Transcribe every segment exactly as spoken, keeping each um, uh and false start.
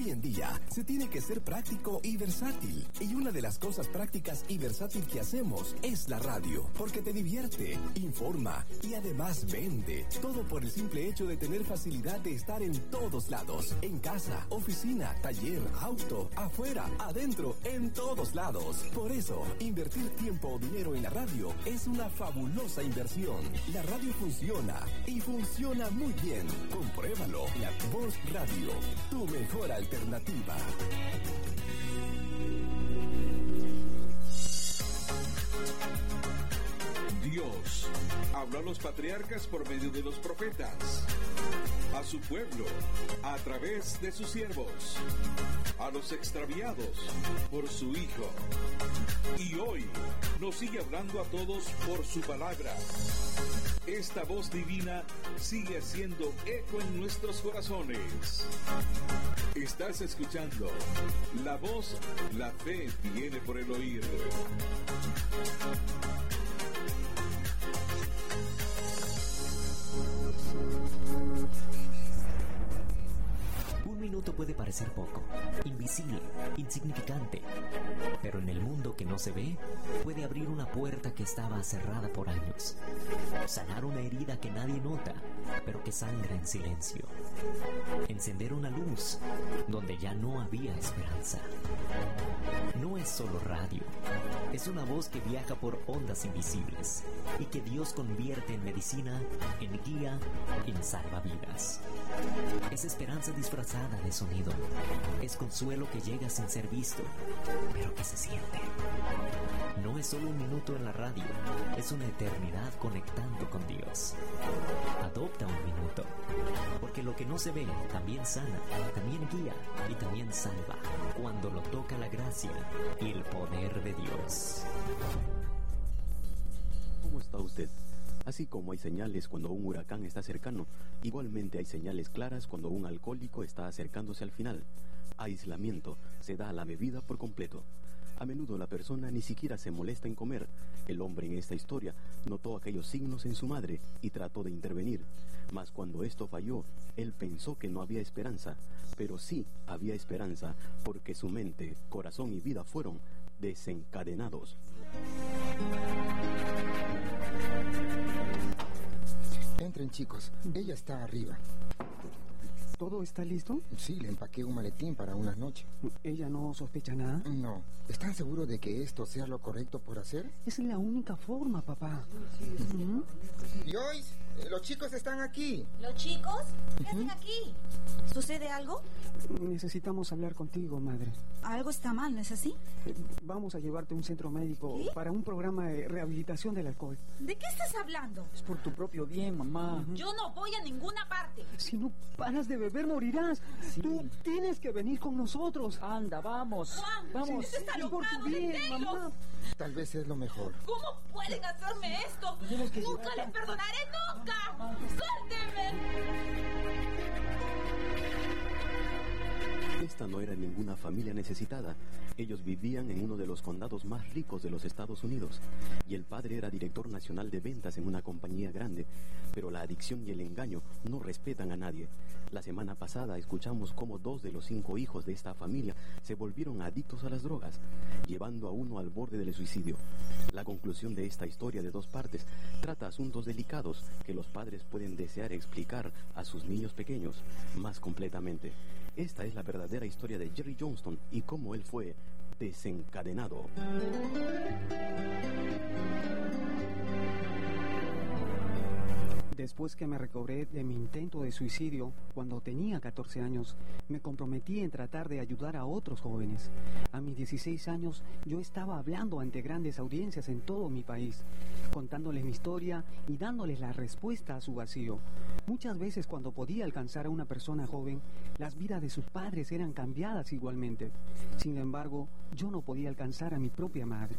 Hoy en día se tiene que ser práctico y versátil. Y una de las cosas prácticas y versátil que hacemos es la radio, porque te divierte, informa y además vende. Todo por el simple hecho de tener facilidad de estar en todos lados. En casa, oficina, taller, auto, afuera, adentro, en todos lados. Por eso, invertir tiempo o dinero en la radio es una fabulosa inversión. La radio funciona y funciona muy bien. Compruébalo. La Voz Radio, tu mejor alternativa. Dios habló a los patriarcas por medio de los profetas, a su pueblo a través de sus siervos, a los extraviados por su Hijo, y hoy nos sigue hablando a todos por su palabra. Esta voz divina sigue haciendo eco en nuestros corazones. Estás escuchando la voz, la fe viene por el oír. Un minuto puede parecer poco, invisible, insignificante, pero en el mundo que no se ve, puede abrir una puerta que estaba cerrada por años, sanar una herida que nadie nota, pero que sangra en silencio, encender una luz donde ya no había esperanza. No es solo radio, es una voz que viaja por ondas invisibles y que Dios convierte en medicina, en guía, en salvavidas. Es esperanza disfrazada de sonido, es consuelo que llega sin ser visto, pero que se siente. No es solo un minuto en la radio, es una eternidad conectando con Dios. Adopta un minuto, porque lo que no se ve también sana, también guía y también salva, cuando lo toca la gracia y el poder de Dios. ¿Cómo está usted? Así como hay señales cuando un huracán está cercano, igualmente hay señales claras cuando un alcohólico está acercándose al final. Aislamiento, se da a la bebida por completo. A menudo la persona ni siquiera se molesta en comer. El hombre en esta historia notó aquellos signos en su madre y trató de intervenir. Mas cuando esto falló, él pensó que no había esperanza. Pero sí había esperanza, porque su mente, corazón y vida fueron desencadenados. Entren, chicos. Ella está arriba. ¿Todo está listo? Sí, le empaqué un maletín para una noche. ¿Ella no sospecha nada? No. ¿Están seguros de que esto sea lo correcto por hacer? Es la única forma, papá. ¿Mm? Joyce, los chicos están aquí. ¿Los chicos? ¿Qué hacen aquí? ¿Sucede algo? Necesitamos hablar contigo, madre. Algo está mal, ¿no es así? Vamos a llevarte a un centro médico. ¿Qué? Para un programa de rehabilitación del alcohol. ¿De qué estás hablando? Es por tu propio bien, mamá. Yo no voy a ninguna parte. Si no paras de beber, morirás. Sí. Tú tienes que venir con nosotros. Anda, vamos. Juan, vamos. Sí, está por tu bien, mamá. Tal vez es lo mejor. ¿Cómo pueden hacerme esto? Nunca les perdonaré, nunca. ¡Suélteme! Esta no era ninguna familia necesitada. Ellos vivían en uno de los condados más ricos de los Estados Unidos, y el padre era director nacional de ventas en una compañía grande. Pero la adicción y el engaño no respetan a nadie. La semana pasada escuchamos cómo dos de los cinco hijos de esta familia se volvieron adictos a las drogas, llevando a uno al borde del suicidio. La conclusión de esta historia de dos partes trata asuntos delicados que los padres pueden desear explicar a sus niños pequeños más completamente. Esta es la verdadera historia de Jerry Johnston y cómo él fue desencadenado. Después que me recobré de mi intento de suicidio, cuando tenía catorce años, me comprometí en tratar de ayudar a otros jóvenes. A mis dieciséis años, yo estaba hablando ante grandes audiencias en todo mi país, contándoles mi historia y dándoles la respuesta a su vacío. Muchas veces, cuando podía alcanzar a una persona joven, las vidas de sus padres eran cambiadas igualmente. Sin embargo, yo no podía alcanzar a mi propia madre.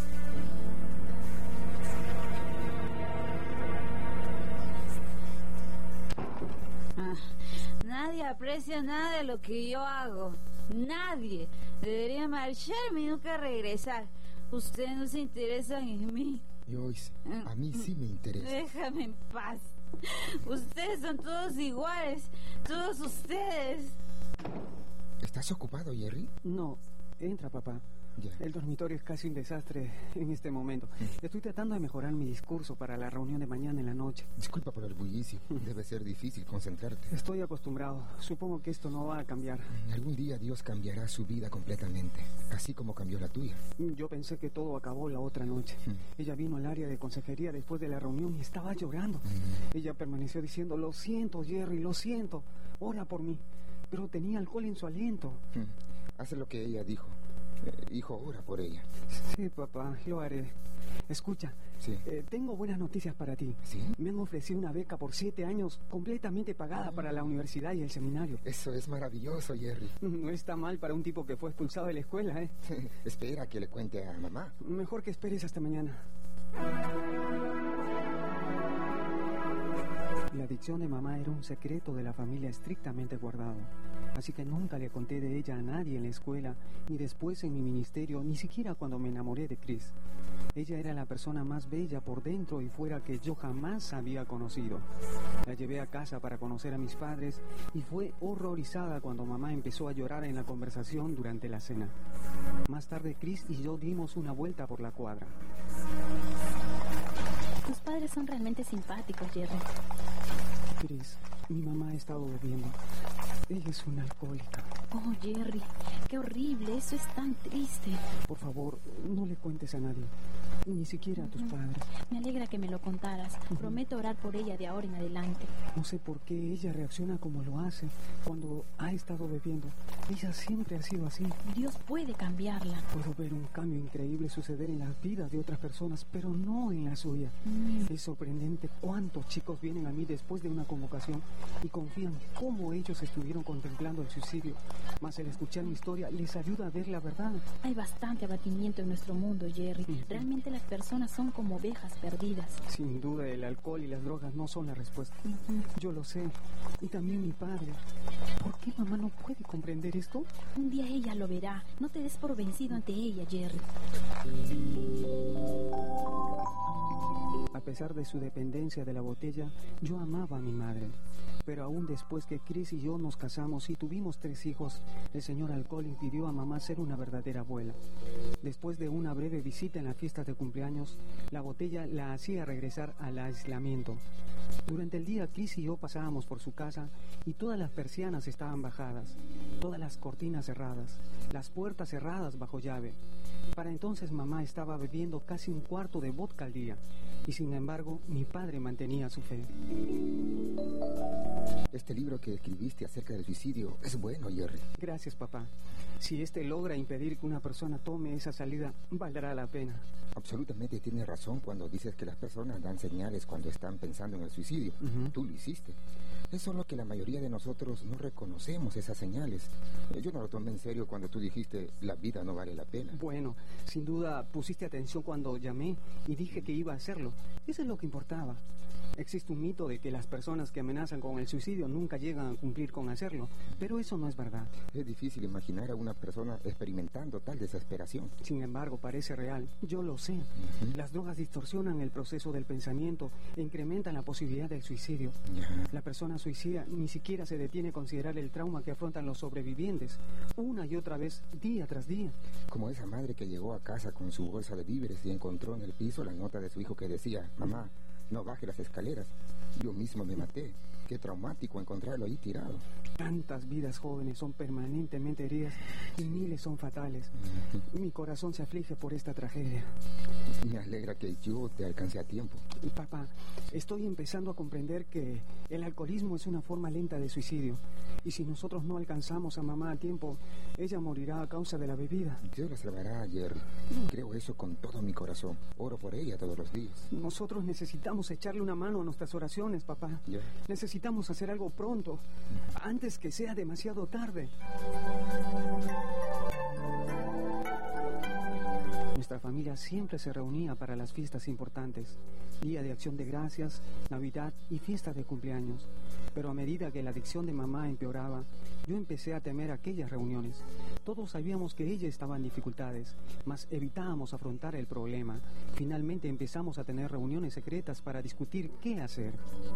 Nadie aprecia nada de lo que yo hago. Nadie. Debería marcharme y nunca regresar. Ustedes no se interesan en mí. Joyce, a mí sí me interesa. Déjame en paz. Ustedes son todos iguales. Todos ustedes. ¿Estás ocupado, Jerry? No, entra, papá. Ya. El dormitorio es casi un desastre en este momento. Mm. Estoy tratando de mejorar mi discurso para la reunión de mañana en la noche. Disculpa por el bullicio. Debe ser difícil concentrarte. Estoy acostumbrado. Supongo que esto no va a cambiar. Algún día Dios cambiará su vida completamente, así como cambió la tuya. Yo pensé que todo acabó la otra noche. Mm. Ella vino al área de consejería después de la reunión y estaba llorando. Mm. Ella permaneció diciendo, lo siento, Jerry, lo siento. Ora por mí. Pero tenía alcohol en su aliento. Mm. Haz lo que ella dijo. Eh, hijo, ora por ella. Sí, papá, lo haré. Escucha, sí. eh, tengo buenas noticias para ti. ¿Sí? Me han ofrecido una beca por siete años completamente pagada ah. para la universidad y el seminario. Eso es maravilloso, Jerry. No está mal para un tipo que fue expulsado de la escuela, ¿eh? Espera que le cuente a mamá. Mejor que esperes hasta mañana. La adicción de mamá era un secreto de la familia estrictamente guardado, así que nunca le conté de ella a nadie en la escuela, ni después en mi ministerio, ni siquiera cuando me enamoré de Chris. Ella era la persona más bella por dentro y fuera que yo jamás había conocido. La llevé a casa para conocer a mis padres y fue horrorizada cuando mamá empezó a llorar en la conversación durante la cena. Más tarde Chris y yo dimos una vuelta por la cuadra. Tus padres son realmente simpáticos, Jerry. Chris, mi mamá ha estado bebiendo. Ella es una alcohólica. Oh, Jerry, qué horrible, eso es tan triste. Por favor, no le cuentes a nadie, ni siquiera a tus uh-huh. padres. Me alegra que me lo contaras. Uh-huh. Prometo orar por ella de ahora en adelante. No sé por qué ella reacciona como lo hace cuando ha estado bebiendo. Ella siempre ha sido así. Dios puede cambiarla. Puedo ver un cambio increíble suceder en las vidas de otras personas, pero no en la suya. Uh-huh. Es sorprendente cuántos chicos vienen a mí después de una convocación y confían cómo ellos estuvieron contemplando el suicidio. Mas el escuchar mi historia les ayuda a ver la verdad. Hay bastante abatimiento en nuestro mundo, Jerry. Uh-huh. Realmente las personas son como ovejas perdidas. Sin duda el alcohol y las drogas no son la respuesta. Uh-huh. Yo lo sé. Y también mi padre. ¿Por qué mamá no puede comprender esto? Un día ella lo verá. No te des por vencido ante ella, Jerry. A pesar de su dependencia de la botella, yo amaba a mi madre. Pero aún después que Chris y yo nos casamos y tuvimos tres hijos, el señor alcohol impidió a mamá ser una verdadera abuela. Después de una breve visita en la fiesta de cumpleaños, la botella la hacía regresar al aislamiento. Durante el día, Chris y yo pasábamos por su casa y todas las persianas estaban bajadas, todas las cortinas cerradas, las puertas cerradas bajo llave. Para entonces mamá estaba bebiendo casi un cuarto de vodka al día y sin embargo mi padre mantenía su fe. Este libro que escribiste acerca del suicidio es bueno, Jerry. Gracias, papá. Si este logra impedir que una persona tome esa salida, valdrá la pena. Absolutamente tienes razón cuando dices que las personas dan señales cuando están pensando en el suicidio. Uh-huh. Tú lo hiciste. Es solo que la mayoría de nosotros no reconocemos esas señales. Yo no lo tomé en serio cuando tú dijiste la vida no vale la pena. Bueno, sin duda pusiste atención cuando llamé y dije que iba a hacerlo. Eso es lo que importaba. Existe un mito de que las personas que amenazan con el suicidio nunca llegan a cumplir con hacerlo, pero eso no es verdad. Es difícil imaginar a una persona experimentando tal desesperación. Sin embargo, parece real. Yo lo sé. Uh-huh. Las drogas distorsionan el proceso del pensamiento e incrementan la posibilidad del suicidio. Uh-huh. La persona suicida ni siquiera se detiene a considerar el trauma que afrontan los sobrevivientes, una y otra vez, día tras día. Como esa madre que llegó a casa con su bolsa de víveres y encontró en el piso la nota de su hijo que decía, mamá, no baje las escaleras. Yo mismo me maté. Qué traumático encontrarlo ahí tirado. Tantas vidas jóvenes son permanentemente heridas y miles son fatales. Mi corazón se aflige por esta tragedia. Me alegra que yo te alcance a tiempo. Papá, estoy empezando a comprender que el alcoholismo es una forma lenta de suicidio. Y si nosotros no alcanzamos a mamá a tiempo, ella morirá a causa de la bebida. Dios la salvará, Jerry. Creo eso con todo mi corazón. Oro por ella todos los días. Nosotros necesitamos echarle una mano a nuestras oraciones, papá. Yeah. Necesitamos hacer algo pronto, antes que sea demasiado tarde. Nuestra familia siempre se reunía para las fiestas importantes, Día de Acción de Gracias, Navidad y fiesta de cumpleaños. Pero a medida que la adicción de mamá empeoraba, Yo empecé a temer aquellas reuniones. Todos sabíamos que ella estaba en dificultades, mas evitábamos afrontar el problema. Finalmente empezamos a tener reuniones secretas para discutir qué hacer.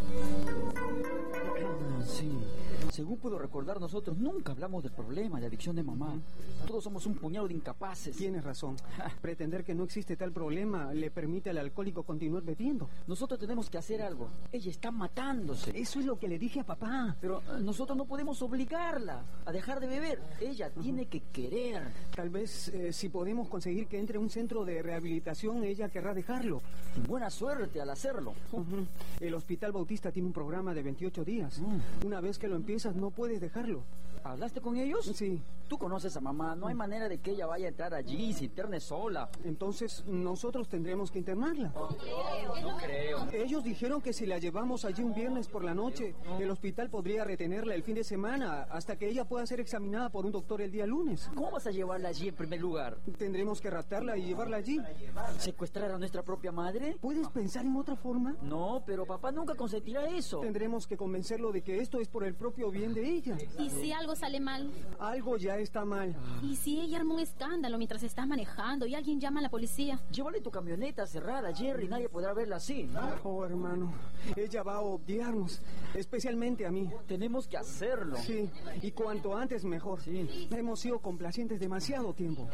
Sí, según puedo recordar, nosotros nunca hablamos del problema de adicción de mamá. Todos somos un puñado de incapaces. Tienes razón. Pretender que no existe tal problema le permite al alcohólico continuar bebiendo. Nosotros tenemos que hacer algo. Ella está matándose. Eso es lo que le dije a papá. Pero eh, nosotros no podemos obligarla a dejar de beber. Ella uh-huh. tiene que querer. Tal vez eh, si podemos conseguir que entre a un centro de rehabilitación, ella querrá dejarlo. Buena suerte al hacerlo. Uh-huh. El Hospital Bautista tiene un programa de veintiocho días. Uh-huh. Una vez que lo empiezas, no puedes dejarlo. ¿Hablaste con ellos? Sí. Tú conoces a mamá. No hay manera de que ella vaya a entrar allí y se interne sola. Entonces, nosotros tendremos que internarla. No creo. Ellos dijeron que si la llevamos allí un viernes por la noche, el hospital podría retenerla el fin de semana hasta que ella pueda ser examinada por un doctor el día lunes. ¿Cómo vas a llevarla allí en primer lugar? Tendremos que raptarla y llevarla allí. ¿Secuestrar a nuestra propia madre? ¿Puedes pensar en otra forma? No, pero papá nunca consentirá eso. Tendremos que convencerlo de que esto es por el propio bien de ella. ¿Y si algo sale mal? Algo ya está mal. ¿Y si ella arma un escándalo mientras estás manejando y alguien llama a la policía? Llévale tu camioneta cerrada, Jerry. Nadie podrá verla así, ¿no? Oh, hermano, ella va a odiarnos, especialmente a mí. Tenemos que hacerlo. Sí, y cuanto antes mejor. Sí. Hemos sido complacientes demasiado tiempo.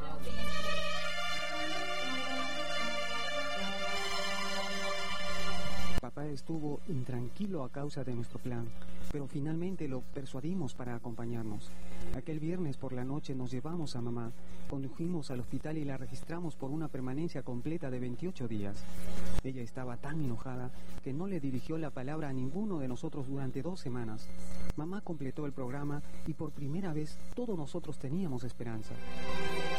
Papá estuvo intranquilo a causa de nuestro plan, pero finalmente lo persuadimos para acompañarnos. Aquel viernes por la noche nos llevamos a mamá, condujimos al hospital y la registramos por una permanencia completa de veintiocho días. Ella estaba tan enojada que no le dirigió la palabra a ninguno de nosotros durante dos semanas. Mamá completó el programa y por primera vez todos nosotros teníamos esperanza.